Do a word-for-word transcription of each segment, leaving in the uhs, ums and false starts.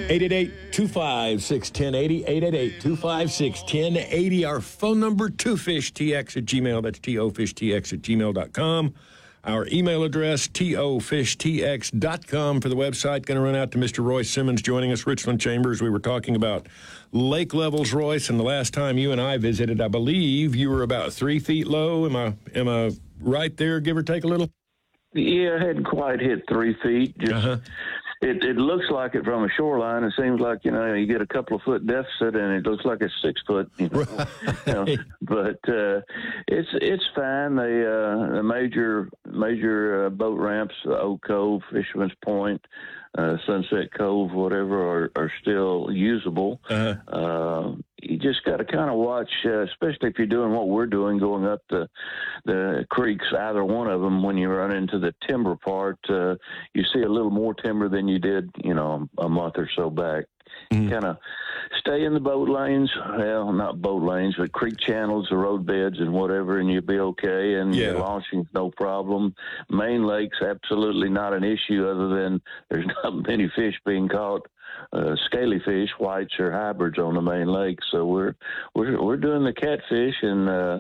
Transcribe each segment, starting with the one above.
eight eight eight, two five six, one oh eight zero, eight eight eight, two five six, one oh eight zero. Our phone number, two fish t x at gmail. That's T O fish T X at gmail dot com. Our email address, T O fish T X dot com for the website. Going to run out to Mister Royce Simmons joining us, Richland Chambers. We were talking about lake levels, Royce, and the last time you and I visited, I believe you were about three feet low. Am I, am I right there, give or take a little? Yeah, I hadn't quite hit three feet. Just, uh-huh. it, it looks like it from a shoreline. It seems like, you know, you get a couple of foot deficit and it looks like it's six foot. You know? Right. You know, but uh, it's it's fine. They, uh, the major major uh, boat ramps, uh, Oak Cove, Fisherman's Point, uh, Sunset Cove, whatever, are, are still usable. Uh-huh. Uh, you just got to kind of watch, uh, especially if you're doing what we're doing, going up the the creeks, either one of them, when you run into the timber part, uh, you see a little more timber than you did, you know, a month or so back. Mm-hmm. Kind of stay in the boat lanes, well, not boat lanes, but creek channels, the road beds and whatever, and you'll be okay. And yeah. launching's no problem. Main lakes, absolutely not an issue, other than there's not many fish being caught. Uh, scaly fish, whites or hybrids on the main lake. So we're we're we're doing the catfish, and uh,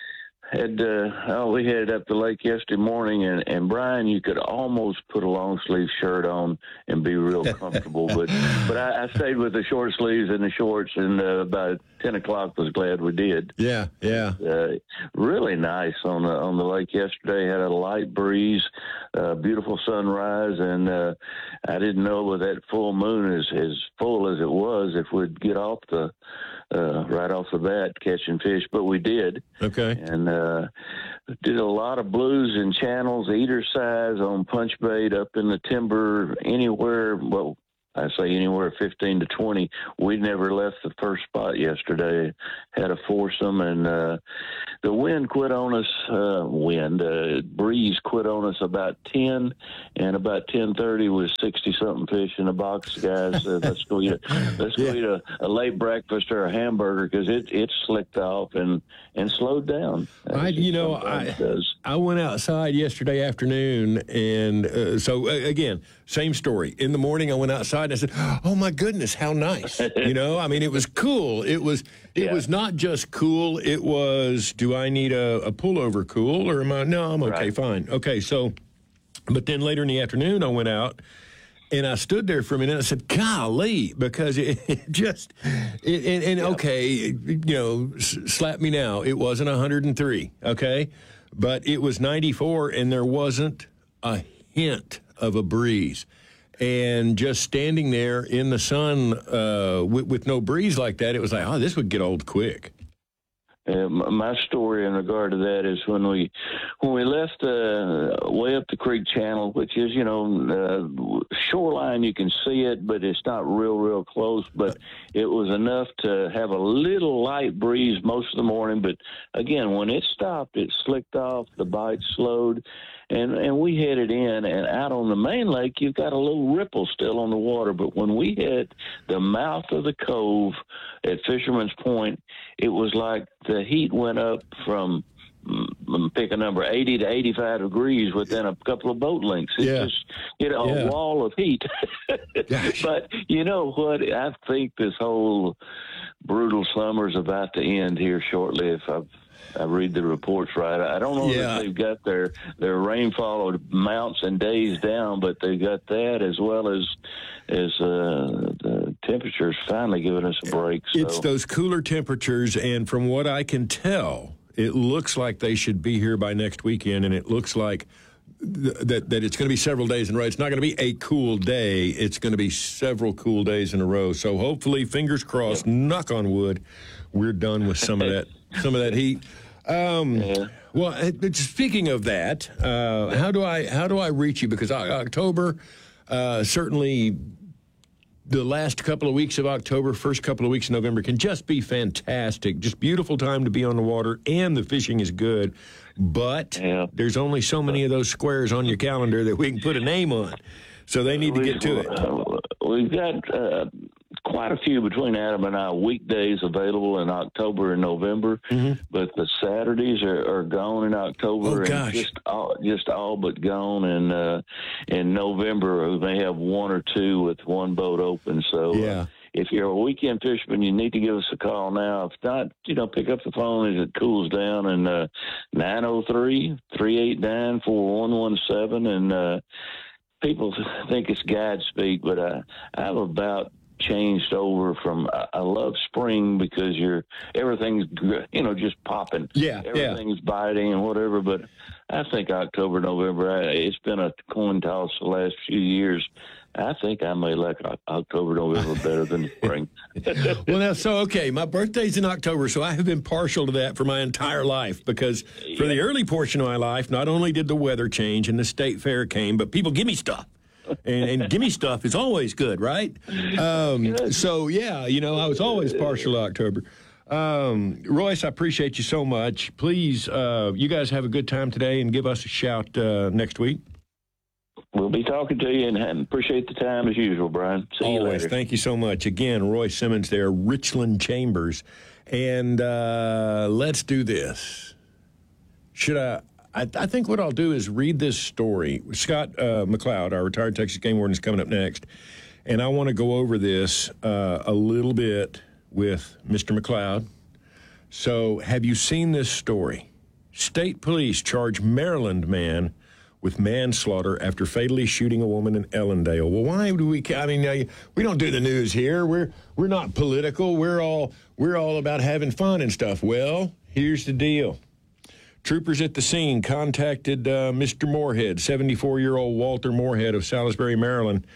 had uh, oh we headed up the lake yesterday morning, and, and Brian, you could almost put a long sleeve shirt on and be real comfortable, but but I, I stayed with the short sleeves and the shorts, and uh, about ten o'clock was glad we did. Yeah, yeah. Uh, really nice on the on the lake yesterday. Had a light breeze, uh, beautiful sunrise, and uh, I didn't know with that full moon as as full as it was if we'd get off the uh, right off the bat catching fish, but we did. Okay, and uh, did a lot of blues and channels, eater size on punch bait up in the timber anywhere. Well, I say anywhere fifteen to twenty. We never left the first spot yesterday. Had a foursome, and uh, the wind quit on us. Uh, wind uh, breeze quit on us about ten, and about ten thirty was sixty something fish in the box, guys. Uh, let's go eat a let's yeah. go eat a, a late breakfast or a hamburger, because it it slicked off and and slowed down. I, you know, I does. I went outside yesterday afternoon, and uh, so uh, again, same story. In the morning, I went outside. I said, "Oh my goodness, how nice!" You know, I mean, it was cool. It was, it yeah. was not just cool. It was, do I need a, a pullover cool, or am I? No, I'm okay, right. fine, okay. So, but then later in the afternoon, I went out and I stood there for a minute. And I said, "Golly," because it, it just, it, and, and yeah. okay, you know, s- slap me now. It wasn't one hundred three, okay, but it was ninety-four, and there wasn't a hint of a breeze. And just standing there in the sun uh, with, with no breeze like that, it was like, oh, this would get old quick. Uh, my story in regard to that is when we when we left uh, way up the creek channel, which is, you know, uh, shoreline, you can see it, but it's not real, real close. But it was enough to have a little light breeze most of the morning. But again, when it stopped, it slicked off, the bite slowed, and, and we headed in. And out on the main lake, you've got a little ripple still on the water. But when we hit the mouth of the cove at Fisherman's Point, it was like the heat went up from, mm, pick a number, eighty to eighty-five degrees within a couple of boat lengths. It's yeah. just, you know, yeah. a wall of heat. But you know what? I think this whole brutal summer is about to end here shortly, if I've I read the reports right. I don't know yeah. if they've got their, their rainfall amounts and days down, but they've got that, as well as as uh, the temperatures finally giving us a break. So. It's those cooler temperatures, and from what I can tell, it looks like they should be here by next weekend, and it looks like th- that that it's going to be several days in a row. It's not going to be a cool day. It's going to be several cool days in a row. So hopefully, fingers crossed, yep. knock on wood, we're done with some of that some of that heat. Um, yeah. Well, speaking of that, uh, how do I how do I reach you? Because October, uh, certainly the last couple of weeks of October, first couple of weeks of November can just be fantastic. Just beautiful time to be on the water, and the fishing is good. But yeah. there's only so many of those squares on your calendar that we can put a name on. So they need to get to it. Uh, we've got uh, quite a few between Adam and I weekdays available in October and November, mm-hmm. but the Saturdays are, are gone in October oh, and just all, just all but gone. And uh, in November, we may have one or two with one boat open. So yeah. uh, if you're a weekend fisherman, you need to give us a call now. If not, you know, pick up the phone as it cools down, and uh, nine oh three, three eight nine, four one one seven. And uh, people think it's guide speak, but I, I've about changed over from I, I love spring because you're everything's you know just popping. Yeah, everything's yeah. biting and whatever. But I think October, November, I, it's been a coin toss the last few years. I think I may like October, November better than spring. Well, now, so, okay, my birthday's in October, so I have been partial to that for my entire life because yeah. for the early portion of my life, not only did the weather change and the state fair came, but people give me stuff. and, and gimme stuff is always good, right? Um, so, yeah, you know, I was always partial to October. Um, Royce, I appreciate you so much. Please, uh, you guys have a good time today and give us a shout uh, next week. We'll be talking to you, and appreciate the time as usual, Brian. See Always. you later. Thank you so much. Again, Royce Simmons there, Richland Chambers. And uh, let's do this. Should I, I? I think what I'll do is read this story. Scott uh, McLeod, our retired Texas game warden, is coming up next. And I want to go over this uh, a little bit with Mister McLeod. So have you seen this story? State police charge Maryland man with manslaughter after fatally shooting a woman in Ellendale. Well, why do we? I mean, we don't do the news here. We're we're not political. We're all we're all about having fun and stuff. Well, here's the deal. Troopers at the scene contacted uh, Mister Moorhead, seventy-four-year-old Walter Moorhead of Salisbury, Maryland,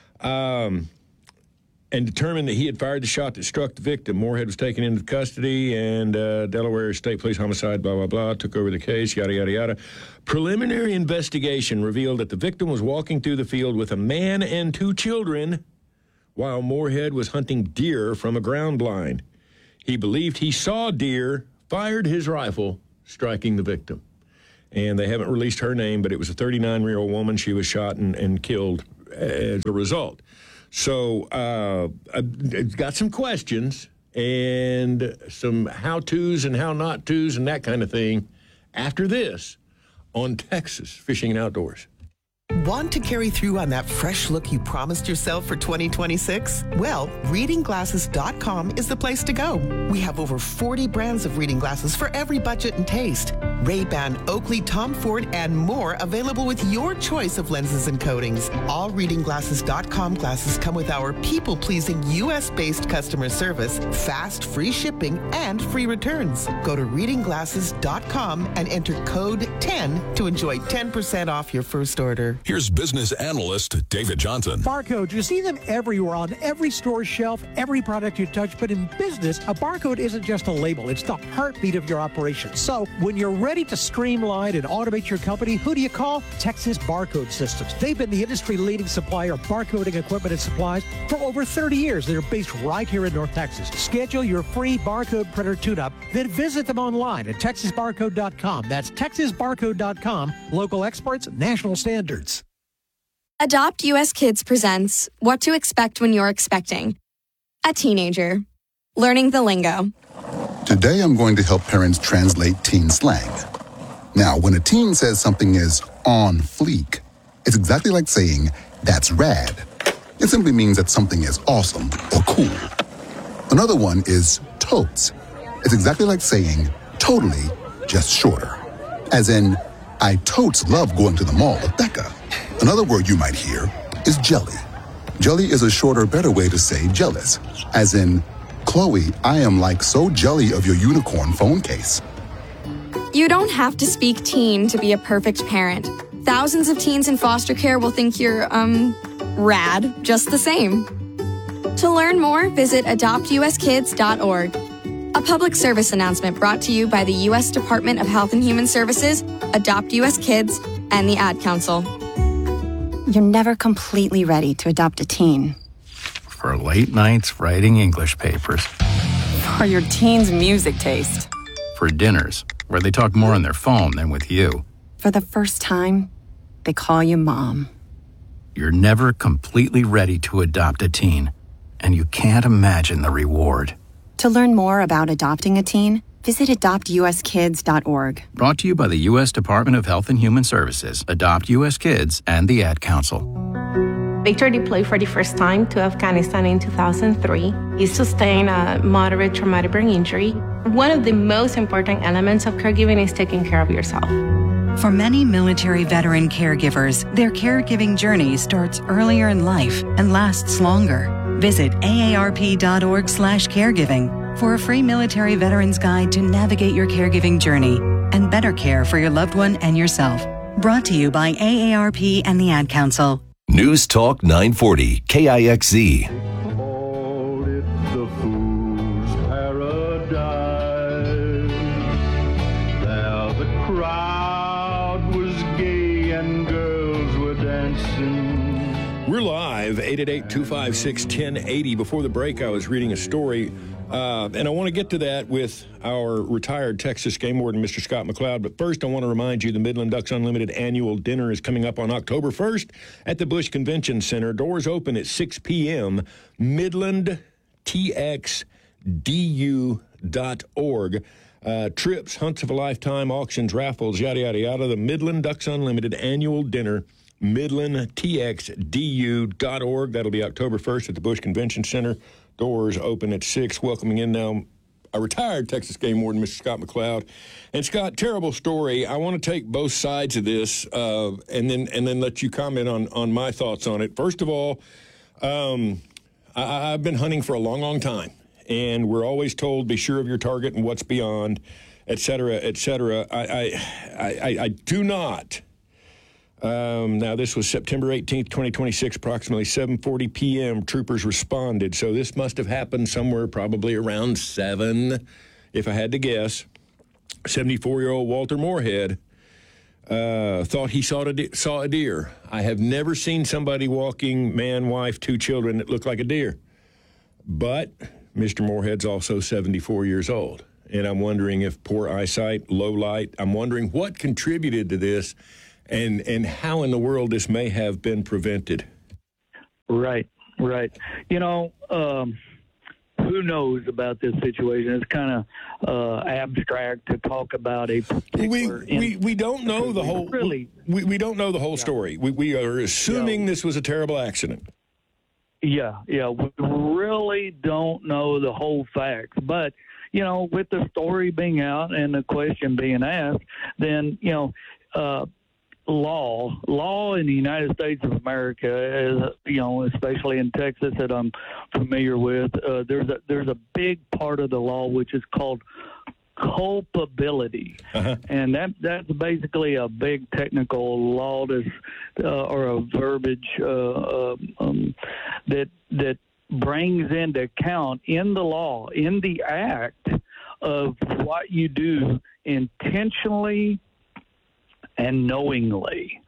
um, and determined that he had fired the shot that struck the victim. Moorhead was taken into custody, and uh, Delaware State Police homicide, blah, blah, blah, took over the case, yada, yada, yada. Preliminary investigation revealed that the victim was walking through the field with a man and two children while Moorhead was hunting deer from a ground blind. He believed he saw deer, fired his rifle, striking the victim. And they haven't released her name, but it was a thirty-nine-year-old woman. She was shot and, and killed as a result. So uh, I've got some questions and some how-tos and how-not-tos and that kind of thing after this on Texas Fishing and Outdoors. Want to carry through on that fresh look you promised yourself for twenty twenty-six? Well, reading glasses dot com is the place to go. We have over forty brands of reading glasses for every budget and taste. Ray-Ban, Oakley, Tom Ford, and more available with your choice of lenses and coatings. All reading glasses dot com glasses come with our people-pleasing U S-based customer service, fast, free shipping, and free returns. Go to reading glasses dot com and enter code ten to enjoy ten percent off your first order. Here's business analyst David Johnson. Barcodes, you see them everywhere on every store shelf, every product you touch. But in business, a barcode isn't just a label. It's the heartbeat of your operation. So when you're ready to streamline and automate your company, who do you call? Texas Barcode Systems. They've been the industry-leading supplier of barcoding equipment and supplies for over thirty years. They're based right here in North Texas. Schedule your free barcode printer tune-up, then visit them online at texas barcode dot com. That's texas barcode dot com. Local experts, national standards. Adopt U S Kids presents What to Expect When You're Expecting. A teenager. Learning the lingo. Today I'm going to help parents translate teen slang. Now, when a teen says something is on fleek, it's exactly like saying, that's rad. It simply means that something is awesome or cool. Another one is totes. It's exactly like saying, totally, just shorter. As in, I totes love going to the mall with Becca. Another word you might hear is jelly. Jelly is a shorter, better way to say jealous. As in, Chloe, I am like so jelly of your unicorn phone case. You don't have to speak teen to be a perfect parent. Thousands of teens in foster care will think you're, um, rad just the same. To learn more, visit adopt u s kids dot org. A public service announcement brought to you by the U S Department of Health and Human Services, Adopt U S Kids, and the Ad Council. You're never completely ready to adopt a teen. For late nights writing English papers. For your teen's music taste. For dinners, where they talk more on their phone than with you. For the first time, they call you mom. You're never completely ready to adopt a teen. and you can't imagine the reward. To learn more about adopting a teen, visit adopt u s kids dot org. Brought to you by the U S Department of Health and Human Services, Adopt U S Kids, and the Ad Council. Victor deployed for the first time to Afghanistan in two thousand three. He sustained a moderate traumatic brain injury. One of the most important elements of caregiving is taking care of yourself. For many military veteran caregivers, their caregiving journey starts earlier in life and lasts longer. Visit A A R P dot org slash caregiving for a free military veterans guide to navigate your caregiving journey and better care for your loved one and yourself. Brought to you by A A R P and the Ad Council. News Talk nine forty, K I X Z. Oh, it's the fool's paradise. There the crowd was gay and girls were dancing. We're live, eight eight eight, two five six, one zero eight zero. Before the break, I was reading a story, uh, and I want to get to that with our retired Texas game warden, Mister Scott McLeod. But first, I want to remind you the Midland Ducks Unlimited annual dinner is coming up on October first at the Busch Convention Center. Doors open at six p.m. midland t x d u dot org. Uh, trips, hunts of a lifetime, auctions, raffles, yada, yada, yada. The Midland Ducks Unlimited annual dinner, midland t x d u dot org. That'll be October first at the Busch Convention Center. Doors open at six. Welcoming in now a retired Texas game warden, Mister Scott McLeod. And Scott, terrible story. I want to take both sides of this uh, and then and then let you comment on, on my thoughts on it. First of all, um, I, I've been hunting for a long, long time, and we're always told be sure of your target and what's beyond, et cetera, et cetera. I, I, I, I do not. Um, now, this was September eighteenth, twenty twenty-six, approximately seven forty p.m. Troopers responded. So this must have happened somewhere probably around seven, if I had to guess. seventy-four-year-old Walter Moorhead uh, thought he saw a, de- saw a deer. I have never seen somebody walking, man, wife, two children, that looked like a deer. But Mister Moorhead's also seventy-four years old. And I'm wondering if poor eyesight, low light, I'm wondering what contributed to this. And and how in the world this may have been prevented. Right, right. You know, um, who knows about this situation? It's kind of uh, abstract to talk about a particular. We we, we don't know the whole. Really, we, we don't know the whole yeah. story. We we are assuming yeah. this was a terrible accident. Yeah, yeah. We really don't know the whole facts, but you know, with the story being out and the question being asked, then you know. Uh, Law, law in the United States of America, is, you know, especially in Texas that I'm familiar with, uh, there's a there's a big part of the law which is called culpability, uh-huh. and that that's basically a big technical law that's, uh, or a verbiage uh, um, that that brings into account in the law, in the act, of what you do intentionally and knowingly.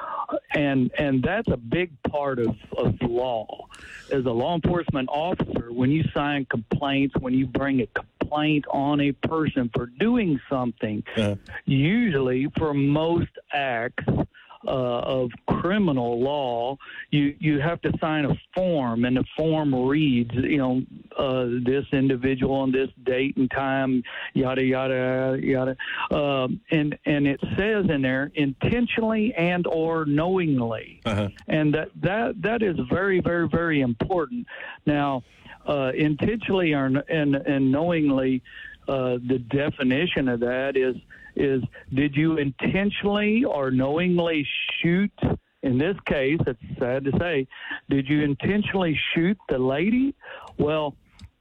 And and that's a big part of, of law. As a law enforcement officer, when you sign complaints, when you bring a complaint on a person for doing something, uh-huh. usually for most acts uh, of criminal law, you, you have to sign a form, and the form reads, you know, uh, this individual on this date and time, yada, yada, yada. Um, and, and it says in there, intentionally and or knowingly. Uh-huh. And that, that, that is very, very, very important. Now, uh, intentionally or, and, and knowingly, uh, the definition of that is, is did you intentionally or knowingly shoot? In this case, it's sad to say, did you intentionally shoot the lady? Well,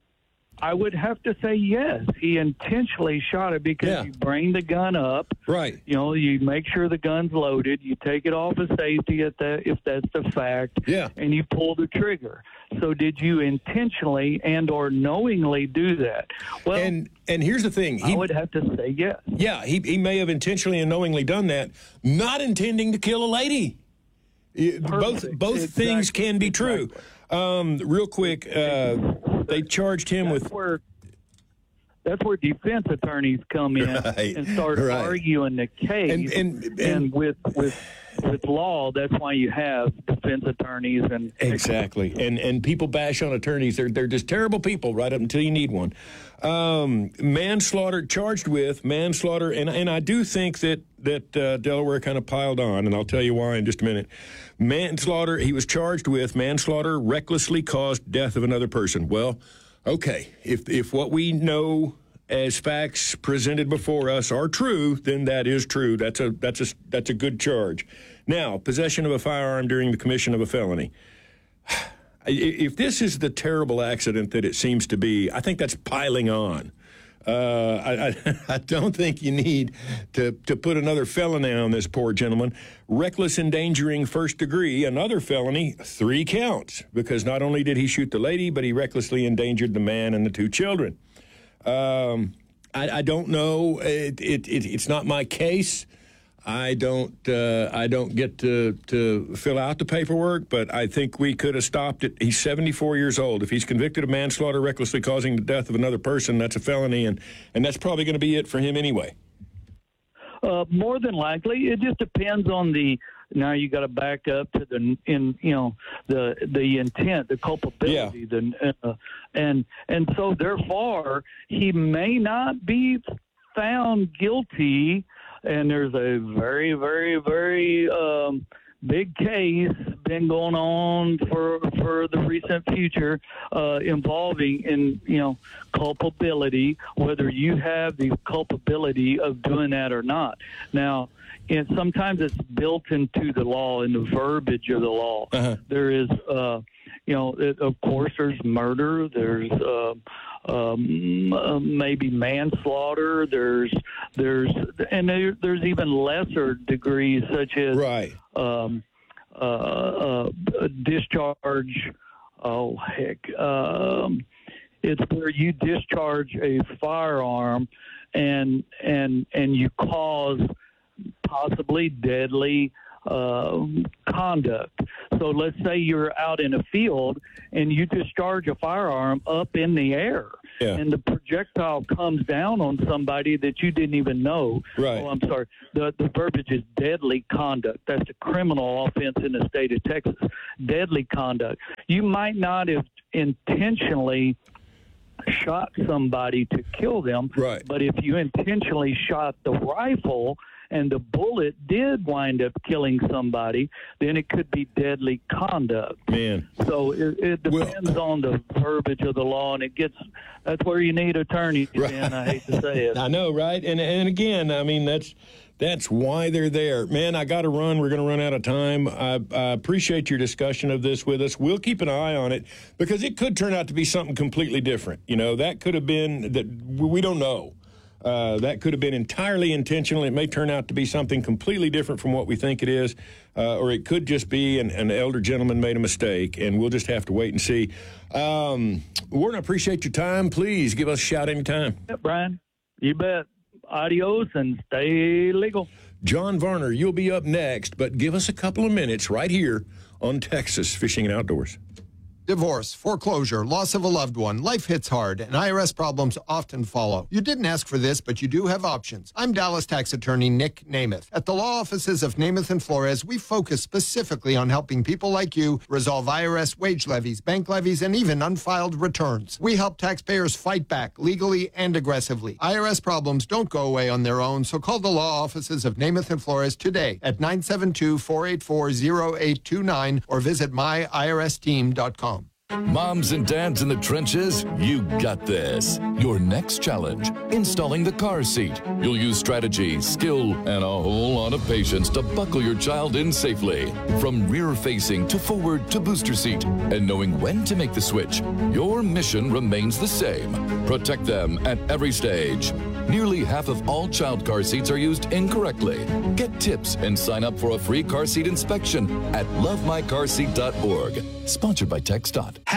I would have to say yes. He intentionally shot it because yeah. you bring the gun up. Right. You know, you make sure the gun's loaded. You take it off of safety at that, if that's the fact. Yeah. And you pull the trigger. So did you intentionally and or knowingly do that? Well, and and here's the thing. He, I would have to say yes. Yeah, he, he may have intentionally and knowingly done that, not intending to kill a lady. Perfect. Both both exactly. things can be true. Exactly. Um, real quick, uh, they charged him That's with. Where, that's where defense attorneys come in right. and start right. arguing the case. And, and, and, and with with with law, that's why you have defense attorneys and exactly. And and people bash on attorneys. They're they're just terrible people right up until you need one. Um, manslaughter, charged with manslaughter, and and I do think that that uh, Delaware kind of piled on, and I'll tell you why in just a minute. Manslaughter. He was charged with manslaughter, recklessly caused death of another person. Well, okay, if if what we know as facts presented before us are true, then that is true. That's a that's a that's a good charge. Now, possession of a firearm during the commission of a felony. If this is the terrible accident that it seems to be, I think that's piling on. Uh, I, I, I don't think you need to, to put another felony on this poor gentleman. Reckless endangering first degree, another felony, three counts, because not only did he shoot the lady, but he recklessly endangered the man and the two children. Um, I, I don't know. It, it, it, it's not my case. I don't. Uh, I don't get to to fill out the paperwork, but I think we could have stopped it. He's seventy-four years old. If he's convicted of manslaughter, recklessly causing the death of another person, that's a felony, and and that's probably going to be it for him anyway. Uh, more than likely, it just depends on the. Now you got to back up to the in you know the the intent, the culpability, yeah. the uh, and and so therefore he may not be found guilty. And there's a very, very, very um, big case been going on for for the recent future uh, involving in you know culpability, whether you have the culpability of doing that or not. Now, and sometimes it's built into the law, in the verbiage of the law. Uh-huh. There is, uh, you know, it, of course, there's murder. There's uh, um, uh, maybe manslaughter. There's there's and there, there's even lesser degrees such as right. um, uh, uh, discharge. Oh heck, um, it's where you discharge a firearm and and and you cause possibly deadly uh, conduct. So let's say you're out in a field and you discharge a firearm up in the air, yeah. and the projectile comes down on somebody that you didn't even know. Right. Oh, I'm sorry. The the verbiage is deadly conduct. That's a criminal offense in the state of Texas. Deadly conduct. You might not have intentionally shot somebody to kill them, right. but if you intentionally shot the rifle and the bullet did wind up killing somebody, then it could be deadly conduct. Man. So it, it depends well, on the verbiage of the law, and it gets that's where you need attorneys, right. and I hate to say it. I know, right? And and again, I mean, that's that's why they're there. Man, I got to run. We're going to run out of time. I, I appreciate your discussion of this with us. We'll keep an eye on it because it could turn out to be something completely different. You know, that could have been that we don't know. Uh, that could have been entirely intentional. It may turn out to be something completely different from what we think it is, uh, or it could just be an, an elder gentleman made a mistake, and we'll just have to wait and see. Um, Warren, I appreciate your time. Please give us a shout anytime. Yeah, Brian, you bet. Adios and stay legal. John Varner, you'll be up next, but give us a couple of minutes right here on Texas Fishing and Outdoors. Divorce, foreclosure, loss of a loved one, life hits hard, and I R S problems often follow. You didn't ask for this, but you do have options. I'm Dallas tax attorney Nick Namath. At the law offices of Namath and Flores, we focus specifically on helping people like you resolve I R S wage levies, bank levies, and even unfiled returns. We help taxpayers fight back legally and aggressively. I R S problems don't go away on their own, so call the law offices of Namath and Flores today at nine seven two, four eight four, zero eight two nine or visit my I R S team dot com. Moms and dads in the trenches, you got this. Your next challenge, installing the car seat. You'll use strategy, skill, and a whole lot of patience to buckle your child in safely. From rear-facing to forward to booster seat, and knowing when to make the switch, your mission remains the same. Protect them at every stage. Nearly half of all child car seats are used incorrectly. Get tips and sign up for a free car seat inspection at love my car seat dot org. Sponsored by TxDOT. How do I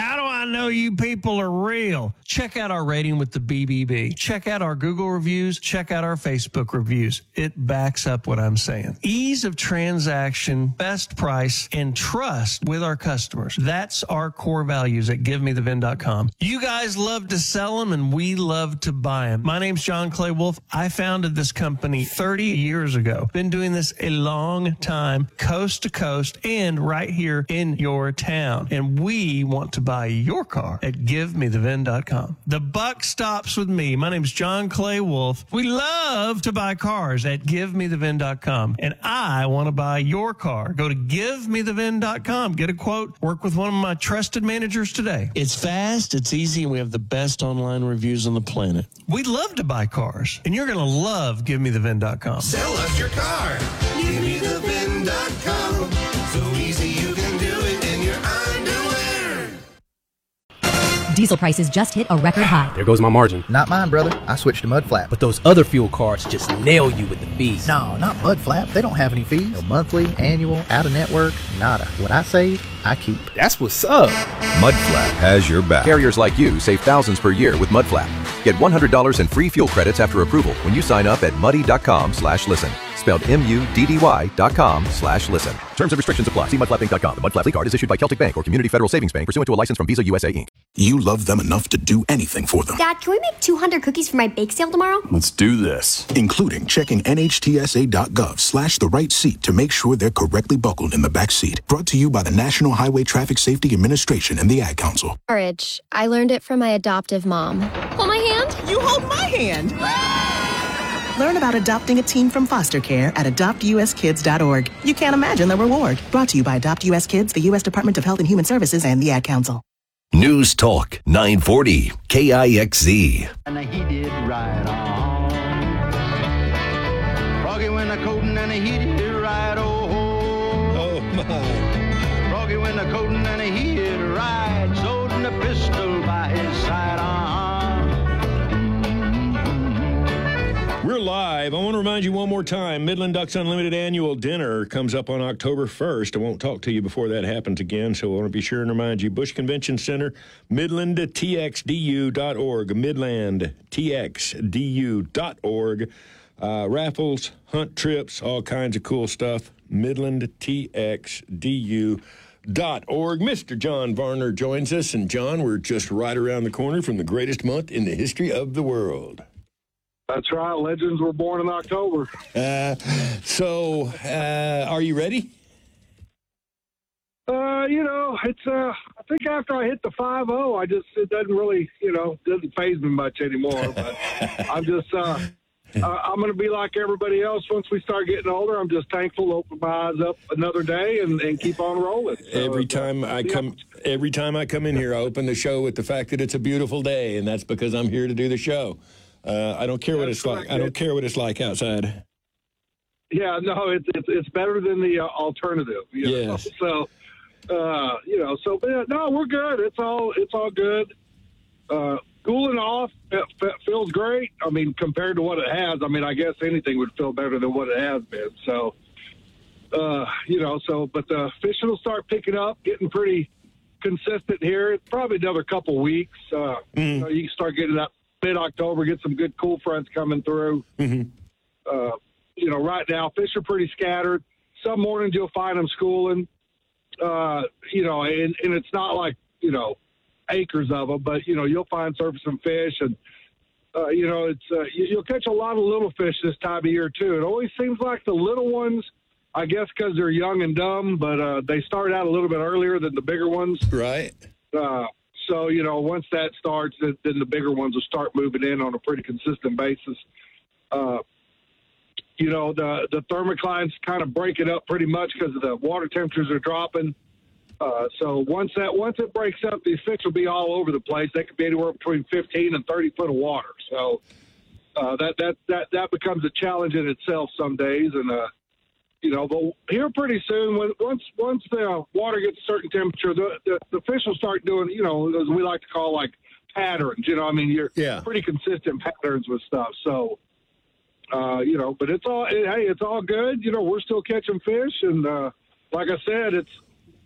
know you people are real. Check out our rating with the B B B. Check out our Google reviews. Check out our Facebook reviews. It backs up what I'm saying. Ease of transaction, best price, and trust with our customers. That's our core values at give me the vin dot com. You guys love to sell them, and we love to buy them. My name's John Clay Wolf. I founded this company thirty years ago. Been doing this a long time, coast to coast, and right here in your town. And we want to buy your car at give me the vin dot com. The buck stops with me. My name's John Clay Wolf. We love to buy cars at give me the vin dot com. And I want to buy your car. Go to give me the vin dot com. Get a quote. Work with one of my trusted managers today. It's fast, it's easy, and we have the best online reviews on the planet. We love to buy cars, and you're going to love give me the vin dot com. Sell us your car. give me the vin dot com. So easy you can do it in your underwear. Diesel prices just hit a record high. There goes my margin. Not mine, brother. I switched to Mud Flap. But those other fuel cards just nail you with the fees. No, not Mud Flap. They don't have any fees. No monthly, annual, out of network, nada. What I save, I keep. That's what's up. Mudflap has your back. Carriers like you save thousands per year with Mudflap. Get one hundred dollars in free fuel credits after approval when you sign up at muddy dot com slash listen. Spelled M U D D Y dot com slash listen. Terms and restrictions apply. See mudflap inc dot com. The Mudflap card is issued by Celtic Bank or Community Federal Savings Bank pursuant to a license from Visa U S A Incorporated. You love them enough to do anything for them. Dad, can we make two hundred cookies for my bake sale tomorrow? Let's do this. Including checking N H T S A dot gov slash the right seat to make sure they're correctly buckled in the back seat. Brought to you by the National Highway Traffic Safety Administration and the Ad Council. Courage. I learned it from my adoptive mom. Hold my hand. You hold my hand. Learn about adopting a teen from foster care at adopt u s kids dot org. You can't imagine the reward. Brought to you by Adopt U S Kids, the U S Department of Health and Human Services, and the Ad Council. News Talk nine forty K I X Z. And he did right on. Froggy went a coating and he did right oh. Oh my. Froggy went a coating and he did right. Sold him the pistol by his side on. We're live. I want to remind you one more time, Midland Ducks Unlimited Annual Dinner comes up on October first. I won't talk to you before that happens again, so I want to be sure and remind you. Bush Convention Center, midland t x d u dot org, midland t x d u dot org. Uh, raffles, hunt trips, all kinds of cool stuff, midland t x d u dot org. Mister John Varner joins us, and John, we're just right around the corner from the greatest month in the history of the world. That's right. Legends were born in October. Uh, so, uh, are you ready? Uh, you know, it's. Uh, I think after I hit the five oh, I just it doesn't really, you know, doesn't faze me much anymore. But I'm just. Uh, uh, I'm going to be like everybody else once we start getting older. I'm just thankful to open my eyes up another day and, and keep on rolling. So, every time I come, every time I come in here, I open the show with the fact that it's a beautiful day, and that's because I'm here to do the show. Uh, I don't care what it's like. I don't care what it's like outside. Yeah, no, it's it's, it's better than the uh, alternative. You know? Yes. So, uh, you know, so but, yeah, no, we're good. It's all it's all good. Uh, cooling off it, it feels great. I mean, compared to what it has, I mean, I guess anything would feel better than what it has been. So, uh, you know, so but the fishing will start picking up, getting pretty consistent here. It's probably another couple weeks. Uh, mm. You know, you can start getting that. Mid-October, get some good cool fronts coming through. Mm-hmm. Uh, you know, right now, fish are pretty scattered. Some mornings you'll find them schooling, uh, you know, and, and it's not like, you know, acres of them, but, you know, you'll find surfacing fish. And, uh, you know, it's uh, you, you'll catch a lot of little fish this time of year, too. It always seems like the little ones, I guess because they're young and dumb, but uh, they start out a little bit earlier than the bigger ones. Right. Uh So, you know, once that starts, then the bigger ones will start moving in on a pretty consistent basis. Uh, you know, the, the thermocline's kind of breaking up pretty much because the water temperatures are dropping. Uh, so once that once it breaks up, these fish will be all over the place. They could be anywhere between fifteen and thirty foot of water. So uh, that, that, that, that becomes a challenge in itself some days. And, uh, you know, but here pretty soon, when, once once the water gets a certain temperature, the, the, the fish will start doing, you know, as we like to call like patterns. You know, I mean, you're yeah. pretty consistent patterns with stuff. So, uh, you know, but it's all, it, hey, it's all good. You know, we're still catching fish. And uh, like I said, it's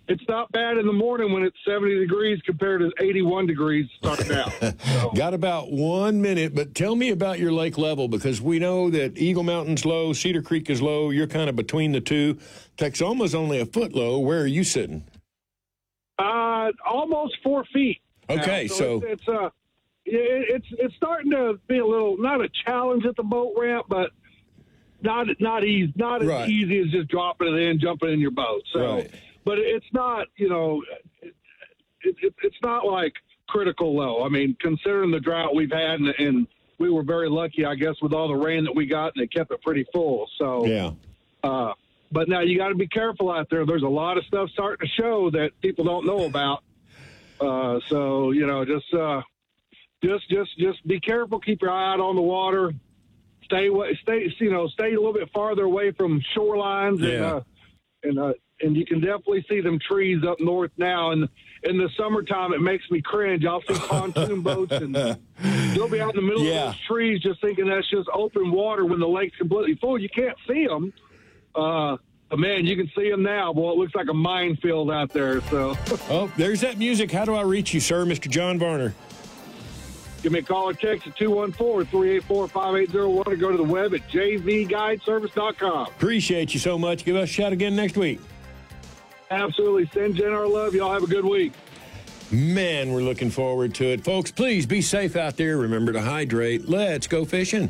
it's not bad in the morning when it's seventy degrees compared to eighty-one degrees starting out. So. Got about one minute, but tell me about your lake level, because we know that Eagle Mountain's low, Cedar Creek is low. You're kind of between the two. Texoma's only a foot low. Where are you sitting? Uh, almost four feet. Okay, now. so, so it's it's, uh, it's it's starting to be a little, not a challenge at the boat ramp, but not not easy, not as right. easy as just dropping it in, jumping in your boat. So, right. but it's not, you know, it, it, it, it's not like critical low. I mean, considering the drought we've had, and, and we were very lucky, I guess, with all the rain that we got, and it kept it pretty full. So, yeah. Uh, but now you got to be careful out there. There's a lot of stuff starting to show that people don't know about. Uh, so you know, just uh, just just just be careful. Keep your eye out on the water. Stay away, stay you know, stay a little bit farther away from shorelines, yeah. and uh, and uh, and you can definitely see them trees up north now. And in the summertime, it makes me cringe. I'll see pontoon boats, and you'll be out in the middle yeah. of those trees, just thinking that's just open water when the lake's completely full. You can't see them. Uh, but man, you can see them now. Boy, it looks like a minefield out there. So, oh, there's that music. How do I reach you, sir, Mister John Varner? Give me a call or text at two one four, three eight four, five eight zero one or go to the web at j v guide service dot com. Appreciate you so much. Give us a shout again next week. Absolutely. Send Jen our love. Y'all have a good week. Man, we're looking forward to it. Folks, please be safe out there. Remember to hydrate. Let's go fishing.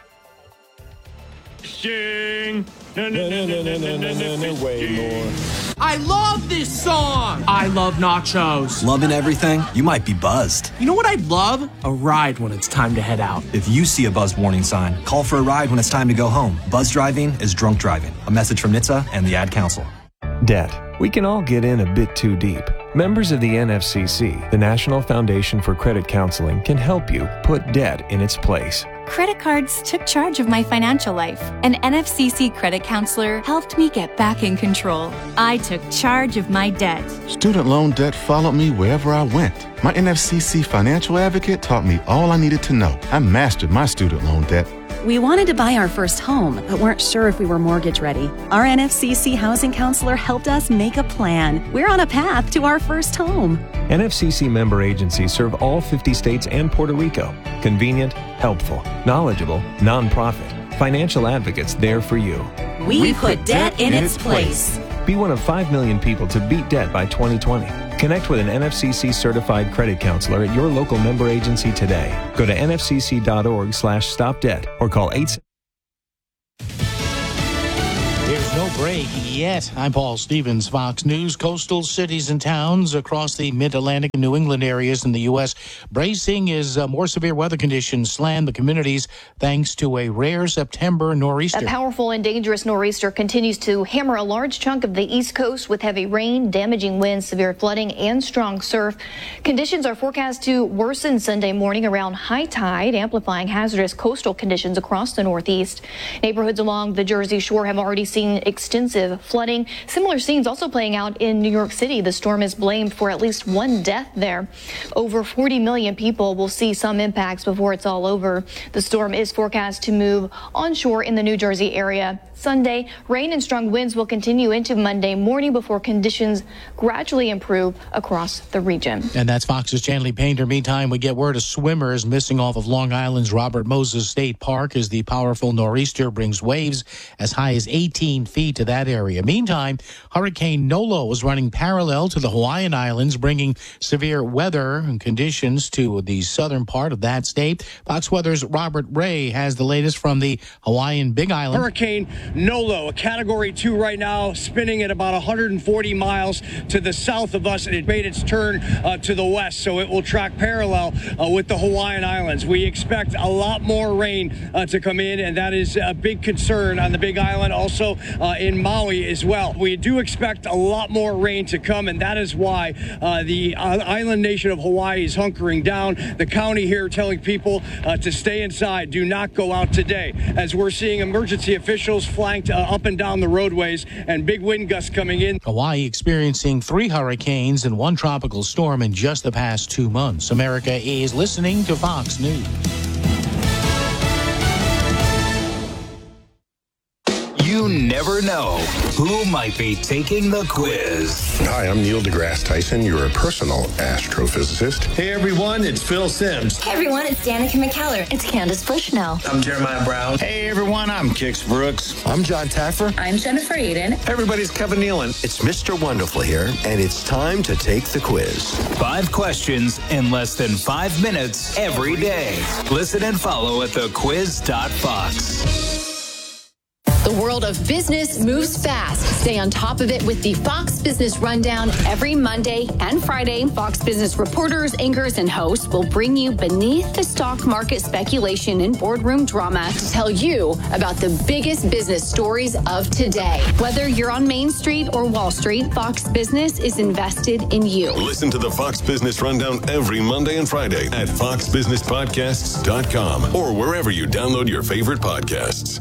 Fishing. No, no, no, no, no, no, no, no, way more. I love this song. I love nachos. Loving everything? You might be buzzed. You know what I'd love? A ride when it's time to head out. If you see a buzzed warning sign, call for a ride when it's time to go home. Buzz driving is drunk driving. A message from N H T S A and the Ad Council. Debt. We can all get in a bit too deep. Members of the N F C C, the National Foundation for Credit Counseling, can help you put debt in its place. Credit cards took charge of my financial life. An N F C C credit counselor helped me get back in control. I took charge of my debt. Student loan debt followed me wherever I went. My N F C C financial advocate taught me all I needed to know. I mastered my student loan debt. We wanted to buy our first home, but weren't sure if we were mortgage ready. Our N F C C housing counselor helped us make a plan. We're on a path to our first home. N F C C member agencies serve all fifty states and Puerto Rico. Convenient, helpful, knowledgeable, nonprofit. Financial advocates there for you. We, we put, put debt in its place. Be one of five million people to beat debt by twenty twenty. Connect with an N F C C certified credit counselor at your local member agency today. Go to n f c c dot org slash stop debt or call eight. There's no break yet. I'm Paul Stevens, Fox News. Coastal cities and towns across the mid-Atlantic and New England areas in the U S bracing as uh, more severe weather conditions slam the communities thanks to a rare September nor'easter. A powerful and dangerous nor'easter continues to hammer a large chunk of the East Coast with heavy rain, damaging winds, severe flooding, and strong surf. Conditions are forecast to worsen Sunday morning around high tide, amplifying hazardous coastal conditions across the Northeast. Neighborhoods along the Jersey Shore have already seen extensive flooding. Similar scenes also playing out in New York City. The storm is blamed for at least one death there. Over forty million people will see some impacts before it's all over. The storm is forecast to move onshore in the New Jersey area Sunday. Rain and strong winds will continue into Monday morning before conditions gradually improve across the region. And that's Fox's Chanley Painter. Meantime, we get word a swimmer is missing off of Long Island's Robert Moses State Park as the powerful nor'easter brings waves as high as eighteen feet to that area. Meantime, Hurricane Nolo is running parallel to the Hawaiian Islands, bringing severe weather and conditions to the southern part of that state. Fox Weather's Robert Ray has the latest from the Hawaiian Big Island. Hurricane Nolo, a category two right now, spinning at about one hundred forty miles to the south of us, and it made its turn uh, to the west, so it will track parallel uh, with the Hawaiian Islands. We expect a lot more rain uh, to come in, and that is a big concern on the Big Island, also uh, in Maui as well. We do expect a lot more rain to come, and that is why uh, the uh, island nation of Hawaii is hunkering down. The county here telling people uh, to stay inside, do not go out today, as we're seeing emergency officials flanked uh, up and down the roadways and big wind gusts coming in. Hawaii experiencing three hurricanes and one tropical storm in just the past two months. America is listening to Fox News. You You never know who might be taking the quiz. Hi, I'm Neil deGrasse Tyson, your personal astrophysicist. Hey everyone, it's Phil Simms. Hey everyone, it's Danica McKellar. It's Candace Bushnell. I'm Jeremiah Brown. Hey everyone, I'm Kix Brooks. I'm John Taffer. I'm Jennifer Aiden. Hey everybody, it's Kevin Nealon. It's Mister Wonderful here, and it's time to take the quiz. Five questions in less than five minutes every day. Listen and follow at the quiz dot fox. The world of business moves fast. Stay on top of it with the Fox Business Rundown. Every Monday and Friday, Fox Business reporters, anchors, and hosts will bring you beneath the stock market speculation and boardroom drama to tell you about the biggest business stories of today. Whether you're on Main Street or Wall Street, Fox Business is invested in you. Listen to the Fox Business Rundown every Monday and Friday at fox business podcasts dot com or wherever you download your favorite podcasts.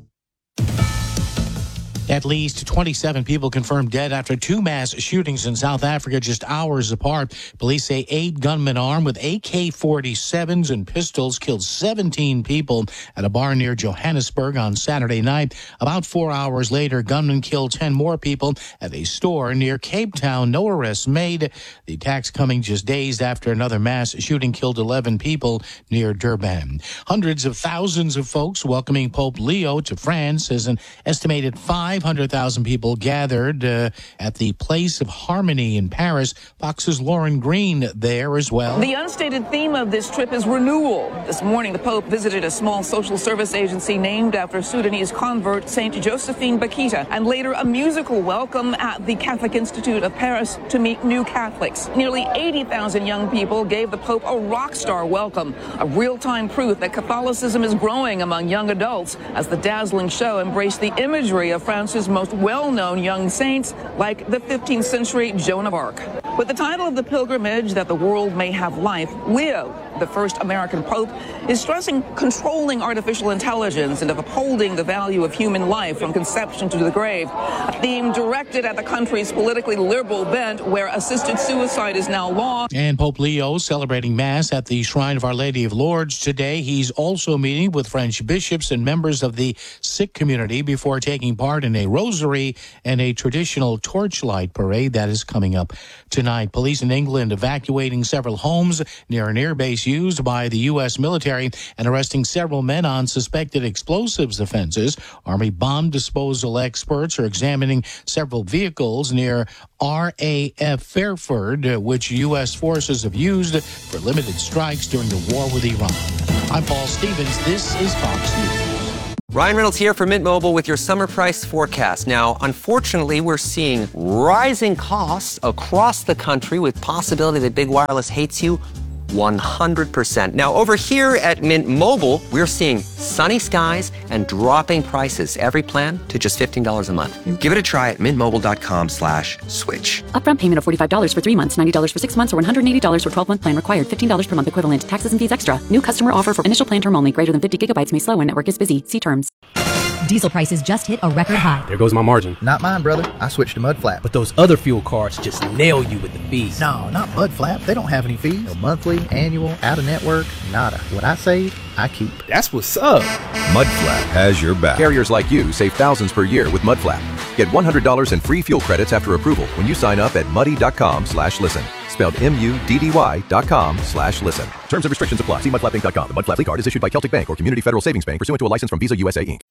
At least twenty-seven people confirmed dead after two mass shootings in South Africa just hours apart. Police say eight gunmen armed with A K forty-sevens and pistols killed seventeen people at a bar near Johannesburg on Saturday night. About four hours later, gunmen killed ten more people at a store near Cape Town. No arrests made. The attacks coming just days after another mass shooting killed eleven people near Durban. Hundreds of thousands of folks welcoming Pope Leo to France as an estimated five hundred thousand people gathered uh, at the Place of Harmony in Paris. Fox's Lauren Green there as well. The unstated theme of this trip is renewal. This morning, the Pope visited a small social service agency named after Sudanese convert Saint Josephine Bakita, and later a musical welcome at the Catholic Institute of Paris to meet new Catholics. Nearly eighty thousand young people gave the Pope a rock star welcome, a real-time proof that Catholicism is growing among young adults as the dazzling show embraced the imagery of France's most well-known young saints like the fifteenth century Joan of Arc. With the title of the pilgrimage that the world may have life, Leo, the first American pope, is stressing controlling artificial intelligence and of upholding the value of human life from conception to the grave, a theme directed at the country's politically liberal bent where assisted suicide is now law. And Pope Leo celebrating Mass at the Shrine of Our Lady of Lourdes today. He's also meeting with French bishops and members of the Sikh community before taking part in a rosary and a traditional torchlight parade that is coming up tonight. Police in England evacuating several homes near an air base used by the U S military and arresting several men on suspected explosives offenses. Army bomb disposal experts are examining several vehicles near R A F Fairford, which U S forces have used for limited strikes during the war with Iran. I'm Paul Stevens. This is Fox News. Ryan Reynolds here for Mint Mobile with your summer price forecast. Now, unfortunately, we're seeing rising costs across the country with possibility that big wireless hates you one hundred percent. Now, over here at Mint Mobile, we're seeing sunny skies and dropping prices. Every plan to just fifteen dollars a month. Give it a try at mintmobile.com slash switch. Upfront payment of forty-five dollars for three months, ninety dollars for six months, or one hundred eighty dollars for twelve-month plan required. fifteen dollars per month equivalent. Taxes and fees extra. New customer offer for initial plan term only. Greater than fifty gigabytes may slow when network is busy. See terms. Diesel prices just hit a record high. There goes my margin. Not mine, brother. I switched to Mudflap. But those other fuel cards just nail you with the fees. No, not Mudflap. They don't have any fees. No monthly, annual, out-of-network, nada. What I save, I keep. That's what's up. Mudflap has your back. Carriers like you save thousands per year with Mudflap. Get one hundred dollars in free fuel credits after approval when you sign up at muddy.com slash listen. Spelled M-U-D-D-Y dot com slash listen. Terms and restrictions apply. See mudflap inc dot com. The Mudflap card is issued by Celtic Bank or Community Federal Savings Bank pursuant to a license from Visa U S A, Incorporated.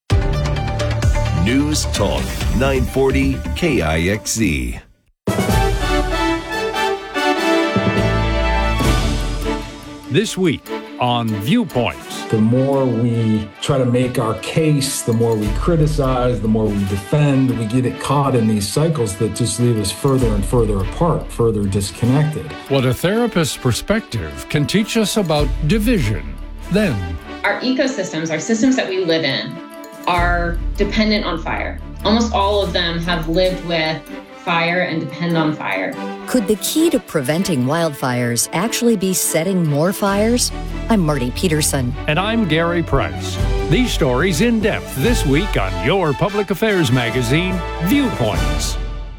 News Talk nine forty K I X Z. This week on Viewpoints. The more we try to make our case, the more we criticize, the more we defend, we get it caught in these cycles that just leave us further and further apart, further disconnected. What a therapist's perspective can teach us about division. Then, our ecosystems, our systems that we live in, are dependent on fire. Almost all of them have lived with fire and depend on fire. Could the key to preventing wildfires actually be setting more fires? I'm Marty Peterson. And I'm Gary Price. These stories in depth this week on your public affairs magazine, Viewpoints.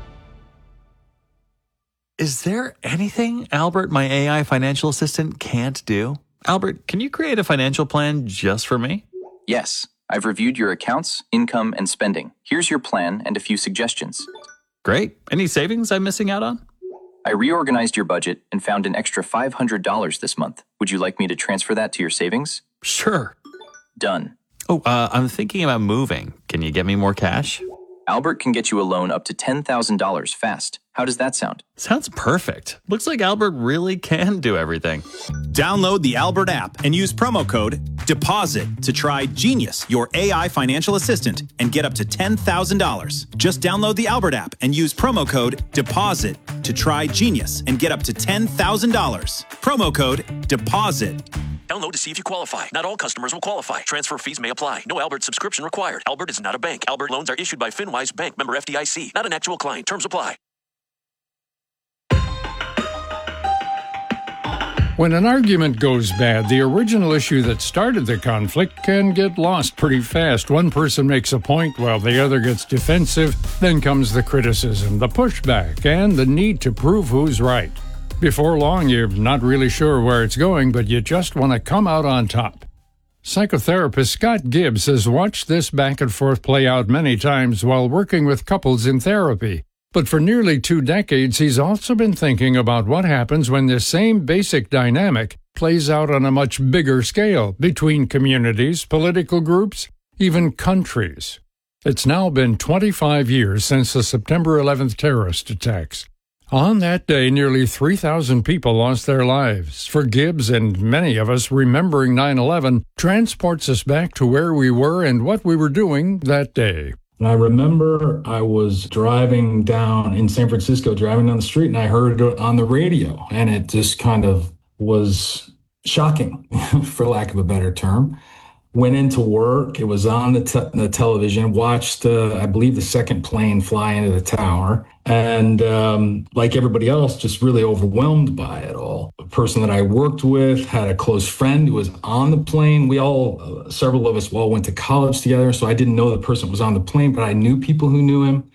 Is there anything Albert, my A I financial assistant, can't do? Albert, can you create a financial plan just for me? Yes. I've reviewed your accounts, income, and spending. Here's your plan and a few suggestions. Great. Any savings I'm missing out on? I reorganized your budget and found an extra five hundred dollars this month. Would you like me to transfer that to your savings? Sure. Done. Oh, uh, I'm thinking about moving. Can you get me more cash? Albert can get you a loan up to ten thousand dollars fast. How does that sound? Sounds perfect. Looks like Albert really can do everything. Download the Albert app and use promo code DEPOSIT to try Genius, your A I financial assistant, and get up to ten thousand dollars. Just download the Albert app and use promo code DEPOSIT to try Genius and get up to ten thousand dollars. Promo code DEPOSIT. Download to see if you qualify. Not all customers will qualify. Transfer fees may apply. No Albert subscription required. Albert is not a bank. Albert loans are issued by FinWise Bank, member F D I C. Not an actual client. Terms apply. When an argument goes bad, the original issue that started the conflict can get lost pretty fast. One person makes a point while the other gets defensive. Then comes the criticism, the pushback, and the need to prove who's right. Before long, you're not really sure where it's going, but you just want to come out on top. Psychotherapist Scott Gibbs has watched this back and forth play out many times while working with couples in therapy. But for nearly two decades, he's also been thinking about what happens when this same basic dynamic plays out on a much bigger scale between communities, political groups, even countries. It's now been twenty-five years since the September eleventh terrorist attacks. On that day, nearly three thousand people lost their lives. For Gibbs and many of us, remembering nine eleven transports us back to where we were and what we were doing that day. And I remember I was driving down in San Francisco, driving down the street, and I heard it on the radio, and it just kind of was shocking, for lack of a better term. Went into work. It was on the, te- the television, watched, uh, I believe, the second plane fly into the tower. And um, like everybody else, just really overwhelmed by it all. A person that I worked with had a close friend who was on the plane. We all, uh, several of us all went to college together. So I didn't know the person was on the plane, but I knew people who knew him.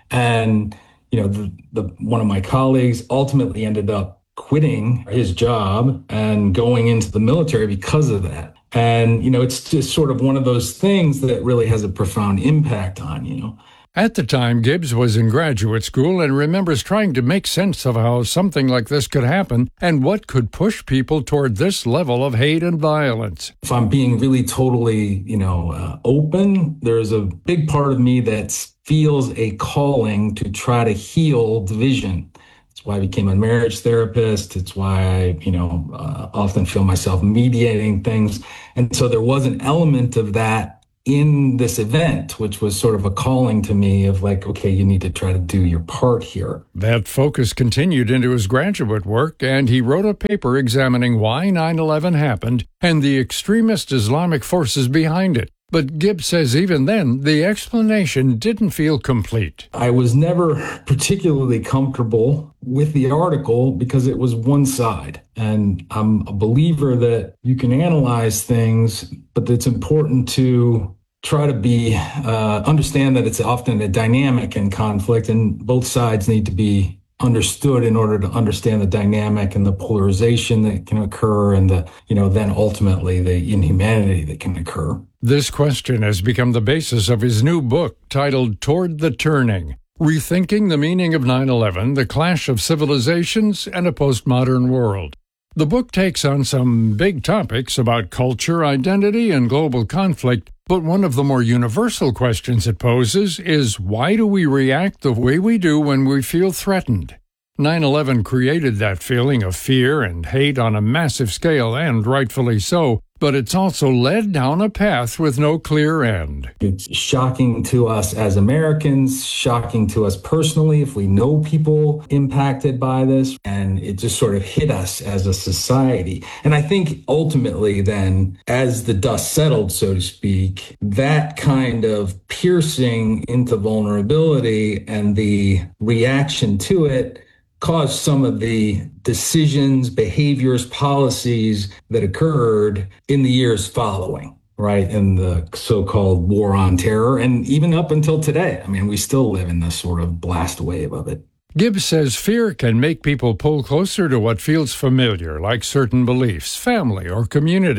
And, you know, the, the one of my colleagues ultimately ended up quitting his job and going into the military because of that. And, you know, it's just sort of one of those things that really has a profound impact on you. At the time, Gibbs was in graduate school and remembers trying to make sense of how something like this could happen and what could push people toward this level of hate and violence. If I'm being really totally, you know, uh, open, there's a big part of me that feels a calling to try to heal division. It's why I became a marriage therapist. It's why I, you know, uh, often feel myself mediating things. And so there was an element of that in this event, which was sort of a calling to me of like, okay, you need to try to do your part here. That focus continued into his graduate work, and he wrote a paper examining why nine eleven happened and the extremist Islamic forces behind it. But Gibbs says even then, the explanation didn't feel complete. I was never particularly comfortable with the article because it was one side. And I'm a believer that you can analyze things, but it's important to try to be, uh, understand that it's often a dynamic in conflict, and both sides need to be understood in order to understand the dynamic and the polarization that can occur and the, you know, then ultimately the inhumanity that can occur. This question has become the basis of his new book titled Toward the Turning, Rethinking the Meaning of nine eleven, The Clash of Civilizations and a Postmodern World. The book takes on some big topics about culture, identity, and global conflict, but one of the more universal questions it poses is, why do we react the way we do when we feel threatened? nine eleven created that feeling of fear and hate on a massive scale, and rightfully so, but it's also led down a path with no clear end. It's shocking to us as Americans, shocking to us personally if we know people impacted by this, and it just sort of hit us as a society. And I think ultimately then, as the dust settled, so to speak, that kind of piercing into vulnerability and the reaction to it caused some of the decisions, behaviors, policies that occurred in the years following, right? In the so-called war on terror. And even up until today, I mean, we still live in this sort of blast wave of it. Gibbs says fear can make people pull closer to what feels familiar, like certain beliefs, family, or community.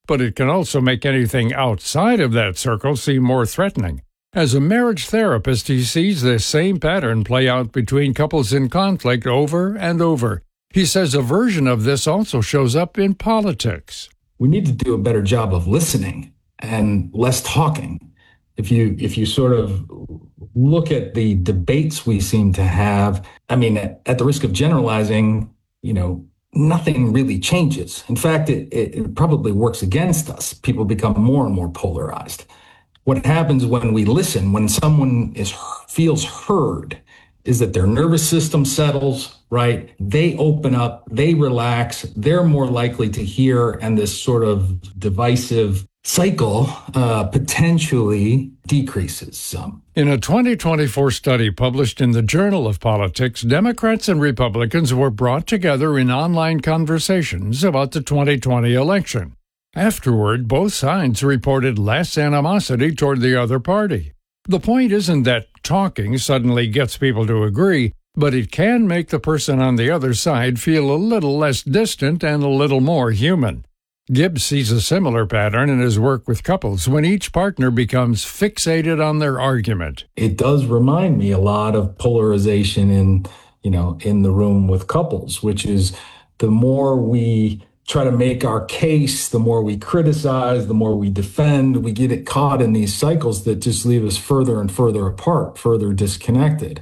but it can also make anything outside of that circle seem more threatening. As a marriage therapist, he sees this same pattern play out between couples in conflict over and over. He says a version of this also shows up in politics. We need to do a better job of listening and less talking. If you if you sort of look at the debates we seem to have, I mean, at, at the risk of generalizing, you know, nothing really changes. In fact, it, it probably works against us. People become more and more polarized. What happens when we listen, when someone is feels heard, is that their nervous system settles, right? They open up, they relax, they're more likely to hear, and this sort of divisive cycle uh, potentially decreases some. In a twenty twenty-four study published in the Journal of Politics, Democrats and Republicans were brought together in online conversations about the twenty twenty election. Afterward, both sides reported less animosity toward the other party. The point isn't that talking suddenly gets people to agree, but it can make the person on the other side feel a little less distant and a little more human. Gibbs sees a similar pattern in his work with couples when each partner becomes fixated on their argument. It does remind me a lot of polarization in, you know, in the room with couples, which is the more we try to make our case, the more we criticize, the more we defend, we get it caught in these cycles that just leave us further and further apart, further disconnected.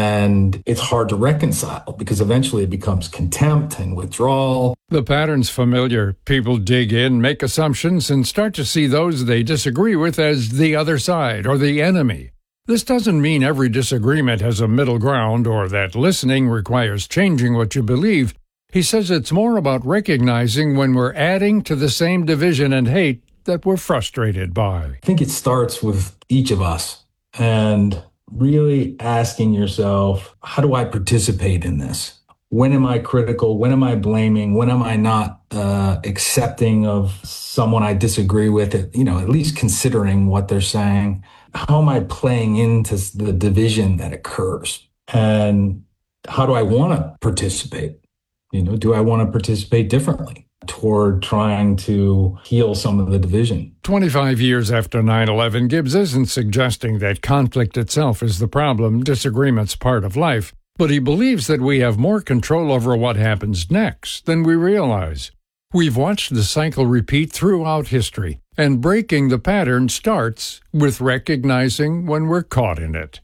And it's hard to reconcile because eventually it becomes contempt and withdrawal. The pattern's familiar. People dig in, make assumptions, and start to see those they disagree with as the other side or the enemy. This doesn't mean every disagreement has a middle ground or that listening requires changing what you believe. He says it's more about recognizing when we're adding to the same division and hate that we're frustrated by. I think it starts with each of us and really asking yourself, how do I participate in this? When am I critical? When am I blaming? When am I not uh, accepting of someone I disagree with? It, you know, at least considering what they're saying. How am I playing into the division that occurs? And how do I want to participate? You know, do I want to participate differently toward trying to heal some of the division? twenty-five years after nine eleven, Gibbs isn't suggesting that conflict itself is the problem, disagreement's part of life, but he believes that we have more control over what happens next than we realize. We've watched the cycle repeat throughout history, and breaking the pattern starts with recognizing when we're caught in it.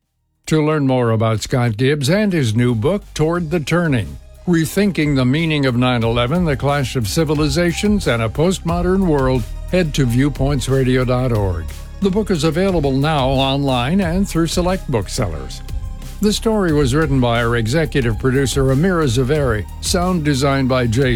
To learn more about Scott Gibbs and his new book, Toward the Turning, Rethinking the Meaning of nine eleven, the Clash of Civilizations, and a Postmodern World, head to viewpoints radio dot org. The book is available now online and through select booksellers. The story was written by our executive producer, Amira Zaveri, sound designed by Jay